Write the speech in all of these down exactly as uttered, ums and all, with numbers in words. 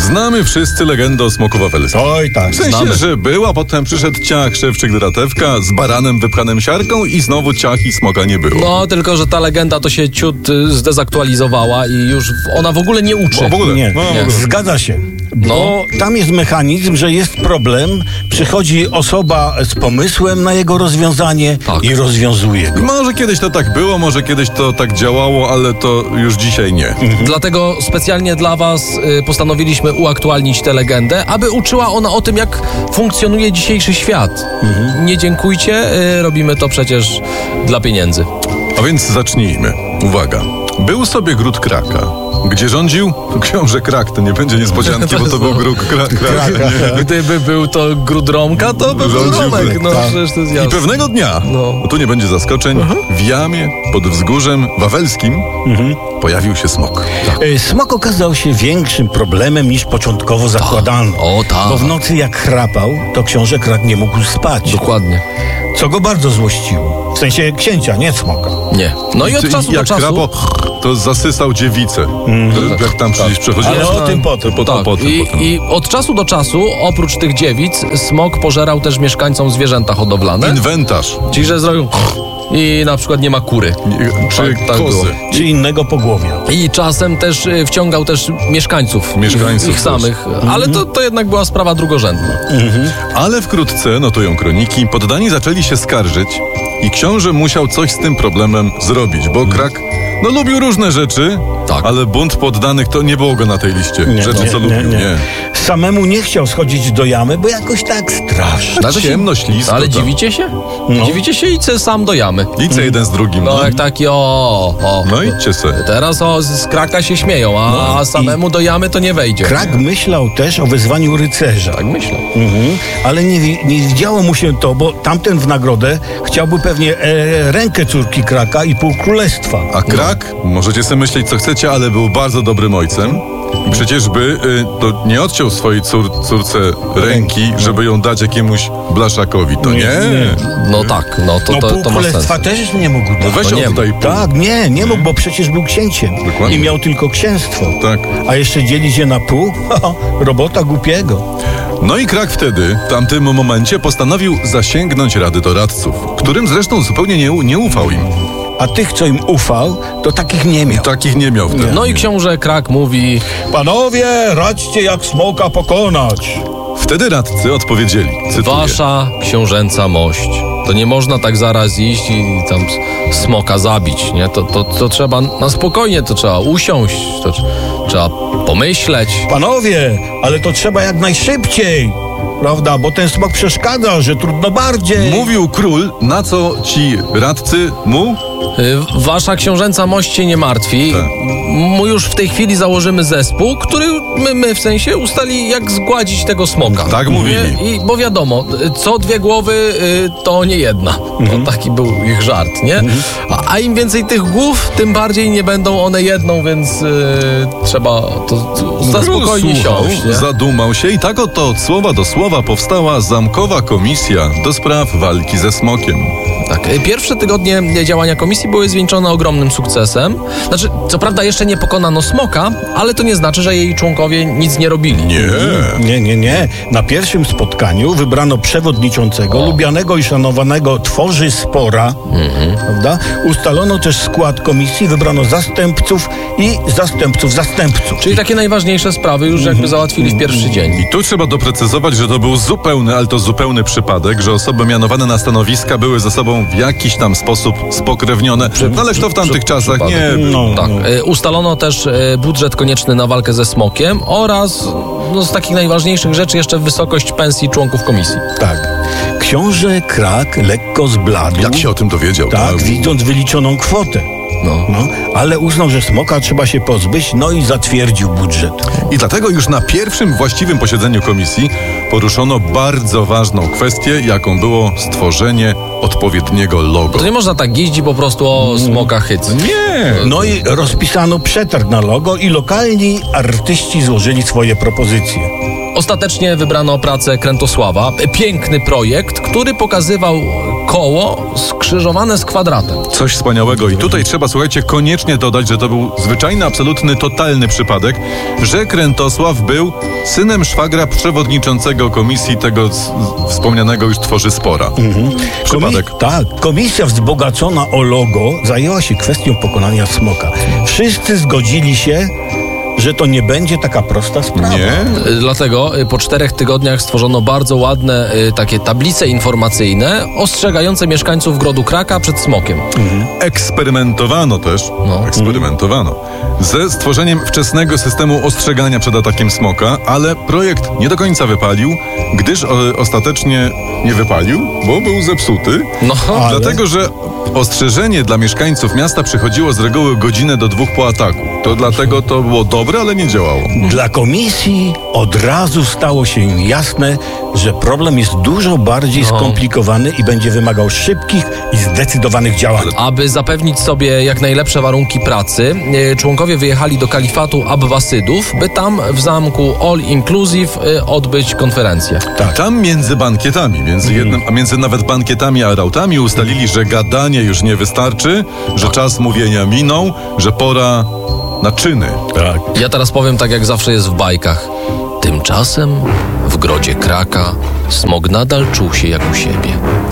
Znamy wszyscy legendę o smoku wawelskim. Oj tak, W sensie, znamy. że był, a potem przyszedł ciach, szewczyk, dratewka z baranem wypchanym siarką i znowu ciach i smoka nie było. No, tylko że ta legenda to się ciut y, zdezaktualizowała i już w- ona w ogóle nie uczy. W ogóle. Nie, No, w nie. ogóle. Zgadza się. Bo tam jest mechanizm, że jest problem, przychodzi osoba z pomysłem na jego rozwiązanie Tak. i rozwiązuje go. Może kiedyś to tak było, może kiedyś to tak działało, ale to już dzisiaj nie. Dlatego specjalnie dla was y, postanowiliśmy uaktualnić tę legendę, aby uczyła ona o tym, jak funkcjonuje dzisiejszy świat. Nie dziękujcie, y, robimy to przecież dla pieniędzy. A więc zacznijmy. Uwaga. Był sobie gród Kraka, gdzie rządził książę Krak. To nie będzie niespodzianki, bo to był gród Krak. Krak nie? Gdyby był to gród Romka, to by był Rządził Romek. by, No, tak. przecież to jest I jasne. pewnego dnia, No. bo tu nie będzie zaskoczeń, w jamie pod wzgórzem wawelskim pojawił się smok. Y, Smok okazał się większym problemem niż początkowo zakładano. O, tak. Bo w nocy jak chrapał, to książę Krak nie mógł spać. Dokładnie. Co go bardzo złościło. W sensie księcia, nie smoka. Nie. No i od Ty- czasu do jak czasu... krapo, to zasysał dziewicę. Jak tam przecież przechodziło. Ale o tym potem. Potem, Tak, potem, i, potem. i od czasu do czasu, oprócz tych dziewic, smok pożerał też mieszkańcom zwierzęta hodowlane. Inwentarz. Czyli, że zrobił i na przykład nie ma kury. Nie, Czy Tak, tak kozy. było. Czy innego pogłowia. I czasem też y, wciągał też mieszkańców. Mieszkańców Ich, też. ich samych. Ale to, to jednak była sprawa drugorzędna. Ale wkrótce, notują kroniki, poddani zaczęli się skarżyć i książę musiał coś z tym problemem zrobić, bo Krak, no lubił różne rzeczy, Tak. ale bunt poddanych to nie było go na tej liście. Nie, rzeczy, nie, co nie, lubił, nie. nie. Samemu nie chciał schodzić do jamy, bo jakoś tak strasznie. Ale to się- Ciemno, ślisko Ale tam. dziwicie się? No. Dziwicie się i co sam do jamy. Lice jeden z drugim. No No, jak taki o, o. no idźcie se. Teraz o, z kraka się śmieją, a, No a samemu do jamy to nie wejdzie. Krak myślał też o wezwaniu rycerza. Tak myślę. Mhm. Ale nie, wi- nie widziało mu się to, bo tamten w nagrodę chciałby pewnie e, rękę córki Kraka i pół królestwa. A Krak, możecie sobie myśleć co chcecie, ale był bardzo dobrym ojcem. I przecież by y, to nie odciął swojej cór, córce ręki, żeby ją dać jakiemuś blaszakowi. To nie. nie. No tak, no to, No to, pół to ma sens. królestwa też nie mógł No dać. weź nie ją tutaj. Tak, nie, nie mógł, bo przecież był księciem. Dokładnie. I miał tylko księstwo. Tak. A jeszcze dzielić je na pół? Robota głupiego. No i Krak wtedy, w tamtym momencie, postanowił zasięgnąć rady doradców, którym zresztą zupełnie nie, u- nie ufał im. A tych, co im ufał, to takich nie miał. Takich nie miał wtedy. No i książę Krak mówi, Panowie, radźcie jak smoka pokonać. Wtedy radcy odpowiedzieli, cytuję, wasza książęca mość. To nie można tak zaraz iść i tam s- smoka zabić, nie? To, to, to trzeba na spokojnie, to trzeba usiąść, to tr- trzeba pomyśleć. Panowie, ale to trzeba jak najszybciej. Prawda, bo ten smok przeszkadza, że trudno bardziej. Mówił król, na co ci radcy mu? Y, Wasza książęca mość się nie martwi. Tak. My już w tej chwili założymy zespół, który my, my w sensie ustali, jak zgładzić tego smoka. Tak mówili. Nie? I, bo wiadomo, y, co dwie głowy y, to nie jedna. To taki był ich żart, nie? A, a im więcej tych głów, tym bardziej nie będą one jedną, więc y, trzeba to, to za Król spokojnie słuchał, siąść, nie? zadumał się i tak oto od słowa do słowa powstała zamkowa komisja do spraw walki ze smokiem. Tak. y, Pierwsze tygodnie działania komisji były zwieńczone ogromnym sukcesem. Znaczy, co prawda jeszcze nie pokonano smoka, ale to nie znaczy, że jej członkowie nic nie robili. Nie. Nie, nie, nie. Na pierwszym spotkaniu wybrano przewodniczącego, O. lubianego i szanowanego Tworzy Spora, prawda? Ustalono też skład komisji, wybrano zastępców i zastępców zastępców. Czyli takie najważniejsze sprawy już jakby załatwili w pierwszy dzień. I tu trzeba doprecyzować, że to był zupełny, ale to zupełny przypadek, że osoby mianowane na stanowiska były ze sobą w jakiś tam sposób spokrewnione. No ale kto w tamtych przy- czasach przypadek. nie był. No, Tak. no. Y, Ustalono też y, budżet konieczny na walkę ze smokiem oraz no, z takich najważniejszych rzeczy jeszcze wysokość pensji członków komisji. Tak. Książę Krak lekko zbladł. Jak się o tym dowiedział? Tak, widząc wyliczoną kwotę. No. No, ale uznał, że smoka trzeba się pozbyć, no i zatwierdził budżet. I dlatego już na pierwszym właściwym posiedzeniu komisji poruszono bardzo ważną kwestię, jaką było stworzenie odpowiedniego logo. To nie można tak jeździć po prostu o smoka hyc. Nie! No i rozpisano przetarg na logo i lokalni artyści złożyli swoje propozycje. Ostatecznie wybrano pracę Krętosława. Piękny projekt, który pokazywał koło skrzyżowane z kwadratem. Coś wspaniałego. I tutaj trzeba, słuchajcie, koniecznie dodać, że to był zwyczajny, absolutny, totalny przypadek, że Krętosław był synem szwagra przewodniczącego komisji tego z, wspomnianego już Tworzy Spora. Mhm. Przypadek. Komi- tak, komisja wzbogacona o logo zajęła się kwestią pokonania smoka. Wszyscy zgodzili się, że to nie będzie taka prosta sprawa. Nie? Y, Dlatego y, po czterech tygodniach stworzono bardzo ładne y, takie tablice informacyjne ostrzegające mieszkańców Grodu Kraka przed smokiem. Eksperymentowano też, No. eksperymentowano ze stworzeniem wczesnego systemu ostrzegania przed atakiem smoka, ale projekt nie do końca wypalił, gdyż o, ostatecznie nie wypalił, bo był zepsuty. No, Ale- Dlatego, że ostrzeżenie dla mieszkańców miasta przychodziło z reguły godzinę do dwóch po ataku. To dlatego to było dobre, ale nie działało. Dla komisji od razu stało się jasne, że problem jest dużo bardziej No. skomplikowany i będzie wymagał szybkich i zdecydowanych działań. aby zapewnić sobie jak najlepsze warunki pracy, y, członkowie wyjechali do kalifatu Abbasydów, by tam w zamku All Inclusive y, odbyć konferencję. Tak. Tam między bankietami, między jednym, a między nawet bankietami a rautami ustalili, że gadanie już nie wystarczy, że czas mówienia minął, że pora na czyny. Tak. Ja teraz powiem tak, jak zawsze jest w bajkach. Tymczasem w Grodzie Kraka smok nadal czuł się jak u siebie.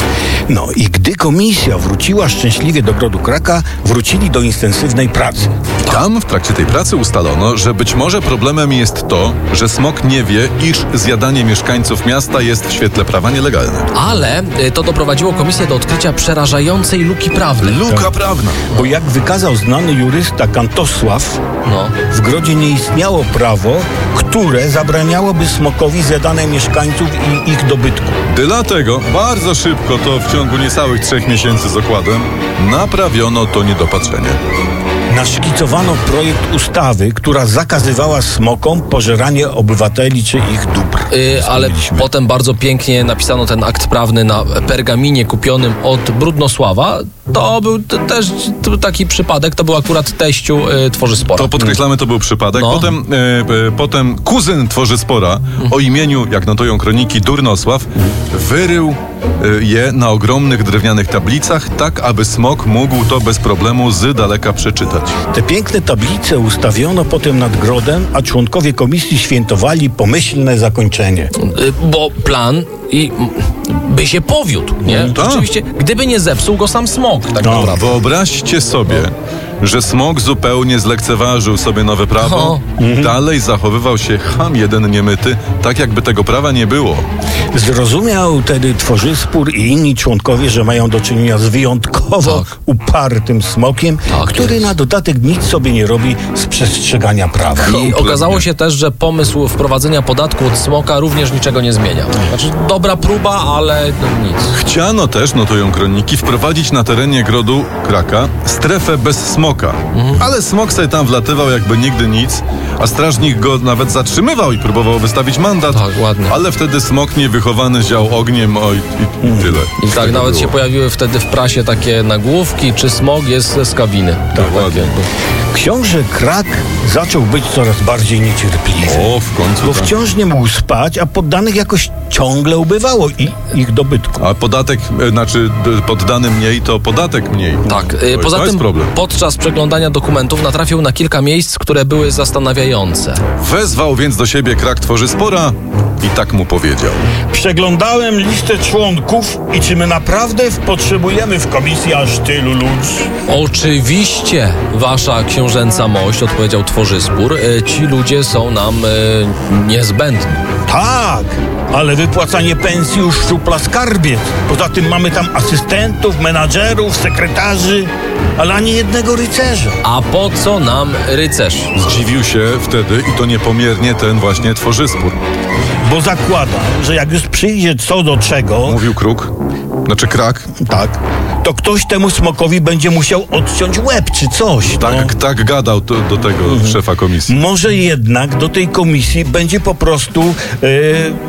No i gdy komisja wróciła szczęśliwie do Grodu Kraka, wrócili do intensywnej pracy. Tam w trakcie tej pracy ustalono, że być może problemem jest to, że smok nie wie, iż zjadanie mieszkańców miasta jest w świetle prawa nielegalne. Ale y, to doprowadziło komisję do odkrycia przerażającej luki prawnej. Luka prawna. Bo jak wykazał znany jurysta Kantosław, No. w Grodzie nie istniało prawo, które zabraniałoby smokowi zjadanie mieszkańców i ich dobytku. Dlatego bardzo szybko, to w ciągu niecałych trzech miesięcy z okładem, naprawiono to niedopatrzenie. Naszkicowano projekt ustawy, która zakazywała smokom pożeranie obywateli czy ich dóbr. Y, ale Wspomnieliśmy. potem bardzo pięknie napisano ten akt prawny na pergaminie kupionym od Brudnosława. To był t- też t- taki przypadek, to był akurat teściu y, Tworzy Spora. To podkreślamy, to był przypadek. No. Potem, e, e, potem kuzyn Tworzy Spora o imieniu, jak notują kroniki, Durnosław, wyrył e, je na ogromnych drewnianych tablicach, tak aby smok mógł to bez problemu z daleka przeczytać. Te piękne tablice ustawiono potem nad grodem, a członkowie komisji świętowali pomyślne zakończenie. Y, bo plan i m, by się powiódł, nie? tak. Oczywiście, gdyby nie zepsuł go sam smok, tak No. naprawdę. Wyobraźcie sobie, że smok zupełnie zlekceważył sobie nowe prawo, O. dalej zachowywał się cham jeden niemyty, tak jakby tego prawa nie było. Zrozumiał wtedy Tworzyspór i inni członkowie, że mają do czynienia z wyjątkowo Tak. upartym smokiem, Tak który jest. na dodatek nic sobie nie robi z przestrzegania prawa. I okazało się też, że pomysł wprowadzenia podatku od smoka również niczego nie zmienia. Znaczy, dobra próba, ale no, nic. Chciano też, notują kroniki, wprowadzić na terenie Grodu Kraka strefę bez smoka. Ale smok sobie tam wlatywał jakby nigdy nic, a strażnik go nawet zatrzymywał i próbował wystawić mandat. Tak, ładnie. Ale wtedy smok niewychowany ział ogniem, oj, i, i tyle. I tak Tego nawet było. się pojawiły wtedy w prasie takie nagłówki, czy smog jest z kabiny. Dokładnie. Książę Krak zaczął być coraz bardziej niecierpliwy. O, w końcu Bo tak. wciąż nie mógł spać, a poddanych jakoś ciągle ubywało i ich dobytku. A podatek, e, znaczy d- poddany mniej, to podatek mniej. Tak, y, To jest- poza to jest tym problem. podczas przeglądania dokumentów natrafił na kilka miejsc, które były zastanawiające. Wezwał więc do siebie Krak Tworzy Spora i tak mu powiedział. Przeglądałem listę członków i czy my naprawdę potrzebujemy w komisji aż tylu ludzi? Oczywiście, wasza książęca mość, odpowiedział Tworzyspór, y, ci ludzie są nam y, niezbędni. Tak, ale wypłacanie pensji już szczupla skarbiec. Poza tym mamy tam asystentów, menadżerów, sekretarzy, ale ani jednego rycerza. A po co nam rycerz? Zdziwił się wtedy i to niepomiernie ten właśnie Tworzyspór. Bo zakładam, że jak już przyjdzie co do czego, Mówił Kruk, znaczy Krak. tak, to ktoś temu smokowi będzie musiał odciąć łeb czy coś. Tak, no. tak gadał to, do tego szefa komisji. Może jednak do tej komisji będzie po prostu e,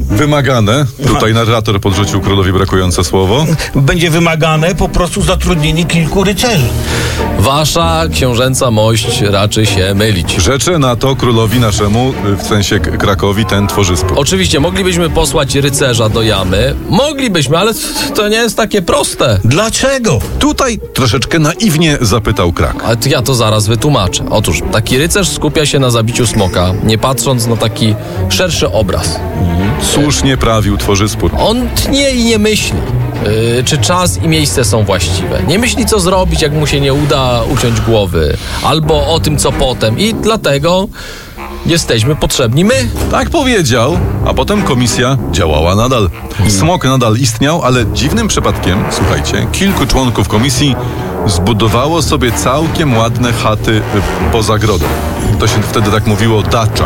Wymagane. Tutaj narrator podrzucił królowi brakujące słowo. Będzie wymagane po prostu zatrudnienie kilku rycerzy. Wasza książęca mość raczy się mylić. Rzeczę na to królowi naszemu, w sensie K- Krakowi, ten tworzy spór. Oczywiście moglibyśmy posłać rycerza do jamy. Moglibyśmy, ale to nie jest takie proste. Dlaczego? Tutaj troszeczkę naiwnie zapytał Krak. Ale ja to zaraz wytłumaczę. Otóż taki rycerz skupia się na zabiciu smoka, nie patrząc na taki szerszy obraz. Słusznie prawił tworzy spór. On tnie i nie myśli, yy, czy czas i miejsce są właściwe. Nie myśli, co zrobić, jak mu się nie uda uciąć głowy. Albo o tym, co potem. I dlatego jesteśmy potrzebni my. Tak powiedział, a potem komisja działała nadal. Smok nadal istniał, ale dziwnym przypadkiem, słuchajcie, kilku członków komisji zbudowało sobie całkiem ładne chaty y, poza grodem. To się wtedy tak mówiło dacza.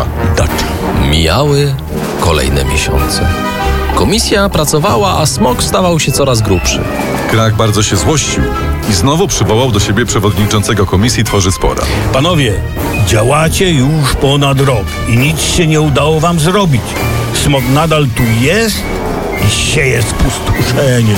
Mijały kolejne miesiące. Komisja pracowała, a smok stawał się coraz grubszy. Krak bardzo się złościł i znowu przywołał do siebie przewodniczącego komisji tworzy spora. Panowie, działacie już ponad rok i nic się nie udało wam zrobić. Smok nadal tu jest i sieje spustoszenie.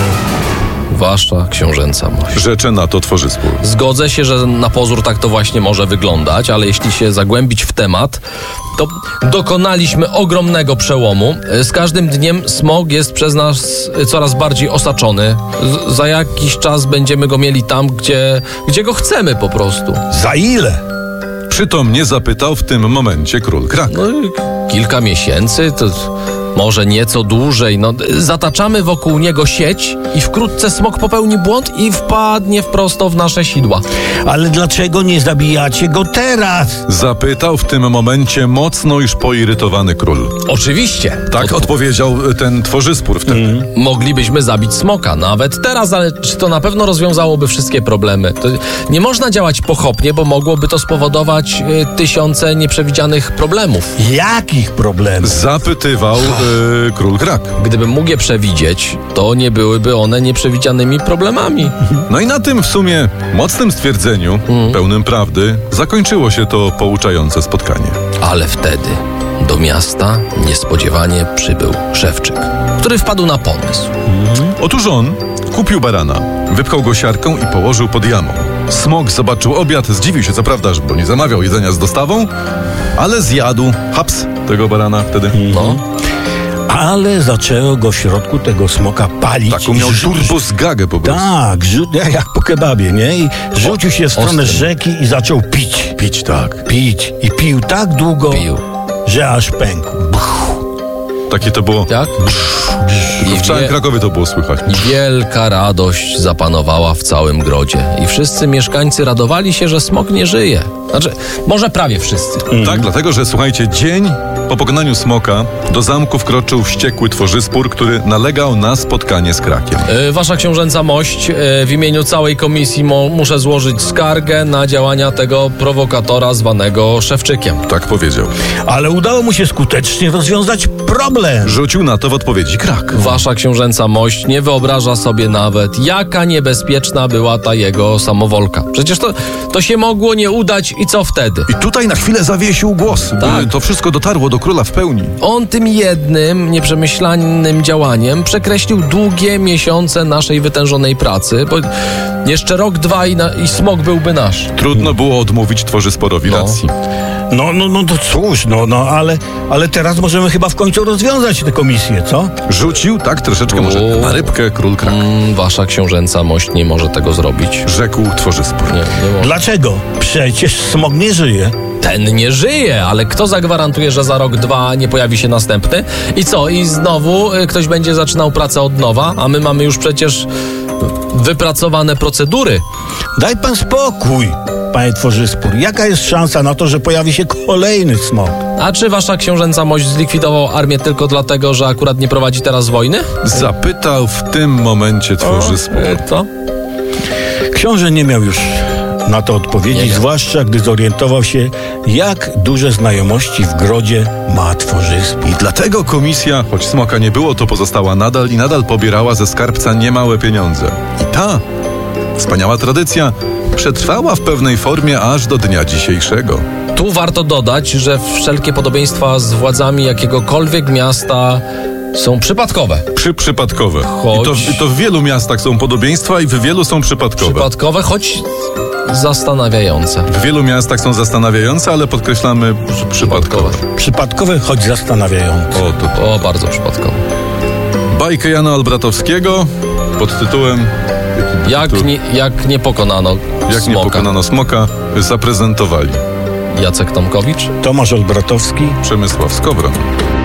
Wasza książęca mość. Rzeczę na to tworzy spór. Zgodzę się, że na pozór tak to właśnie może wyglądać, ale jeśli się zagłębić w temat, to dokonaliśmy ogromnego przełomu. Z każdym dniem smog jest przez nas coraz bardziej osaczony. Z- za jakiś czas będziemy go mieli tam, gdzie, gdzie go chcemy po prostu. Za ile? Przytomnie zapytał w tym momencie król Krak. No i kilka miesięcy, to może nieco dłużej. No, zataczamy wokół niego sieć i wkrótce smok popełni błąd i wpadnie wprost w nasze sidła. Ale dlaczego nie zabijacie go teraz? Zapytał w tym momencie mocno już poirytowany król. Oczywiście. Tak Od- odpowiedział ten tworzy spór wtedy. Moglibyśmy zabić smoka, nawet teraz, ale czy to na pewno rozwiązałoby wszystkie problemy? To nie można działać pochopnie, bo mogłoby to spowodować y, tysiące nieprzewidzianych problemów. Jakich problemów? Zapytywał y, król Krak. Gdybym mógł je przewidzieć, to nie byłyby one nieprzewidzianymi problemami. No i na tym w sumie mocnym stwierdzeniu, pełnym prawdy, zakończyło się to pouczające spotkanie. Ale wtedy do miasta niespodziewanie przybył szewczyk, który wpadł na pomysł. Otóż on kupił barana, wypchał go siarką i położył pod jamą. Smok zobaczył obiad, zdziwił się co prawda, bo nie zamawiał jedzenia z dostawą, ale zjadł haps tego barana wtedy. No, Ale zaczęło go w środku tego smoka palić. Taką miał I rzu- turbozgagę po prostu. Tak, rzu- jak jak po kebabie, nie? I rzucił się w stronę Ostrym. rzeki i zaczął pić. Pić tak. Pić. I pił tak długo, pił. że aż pękł. Takie to było. Jak? Tylko w I całym wie- Krakowie to było słychać. I wielka radość zapanowała w całym grodzie. I wszyscy mieszkańcy radowali się, że smok nie żyje. Znaczy, może prawie wszyscy. Tak, dlatego, że słuchajcie, dzień po pokonaniu smoka do zamku wkroczył wściekły tworzyspór, który nalegał na spotkanie z Krakiem. E, Wasza książęca mość, e, w imieniu całej komisji mo- muszę złożyć skargę na działania tego prowokatora zwanego Szewczykiem. Tak powiedział. Ale udało mu się skutecznie rozwiązać problem. Rzucił na to w odpowiedzi Krak. Wasza książęca mość nie wyobraża sobie nawet, jaka niebezpieczna była ta jego samowolka. Przecież to, to się mogło nie udać i co wtedy? I tutaj na chwilę zawiesił głos. Tak. by To wszystko dotarło do króla w pełni. On tym jednym, nieprzemyślanym działaniem przekreślił długie miesiące naszej wytężonej pracy, bo jeszcze rok, dwa i, na, i smok byłby nasz. Trudno było odmówić tworzysporowi No. racji. No, no, no to cóż, no, no, ale, ale teraz możemy chyba w końcu rozwiązać tę komisję, co? Rzucił, tak, troszeczkę może O. na rybkę król Krak. Mm, wasza książęca mość nie może tego zrobić. Rzekł tworzyspór. Nie, nie może. Dlaczego? Przecież smok nie żyje. Ten nie żyje, ale kto zagwarantuje, że za rok, dwa nie pojawi się następny? I co? I znowu y, ktoś będzie zaczynał pracę od nowa, a my mamy już przecież wypracowane procedury. Daj pan spokój, panie tworzyspór. Jaka jest szansa na to, że pojawi się kolejny smok? A czy wasza książęca mość zlikwidował armię tylko dlatego, że akurat nie prowadzi teraz wojny? Zapytał w tym momencie tworzyspór. Y, Co? Książę nie miał już na to odpowiedzi, Nie miał. zwłaszcza gdy zorientował się, jak duże znajomości w grodzie ma tworzyspór. I dlatego komisja, choć smoka nie było, to pozostała nadal i nadal pobierała ze skarbca niemałe pieniądze. I ta wspaniała tradycja przetrwała w pewnej formie aż do dnia dzisiejszego. Tu warto dodać, że wszelkie podobieństwa z władzami jakiegokolwiek miasta Są przypadkowe. Przy przypadkowe. Choć- I to, I to w wielu miastach są podobieństwa i w wielu są przypadkowe. Przypadkowe, choć zastanawiające. W wielu miastach są zastanawiające, ale podkreślamy przy, przypadkowe. Przypadkowe, choć zastanawiające. O, to, to. O, bardzo przypadkowe. Bajkę Jana Olbratowskiego pod tytułem Jak tytuł? nie, jak nie pokonano Jak nie smoka. pokonano smoka zaprezentowali Jacek Tomkowicz. Tomasz Olbratowski. Przemysław Skowron.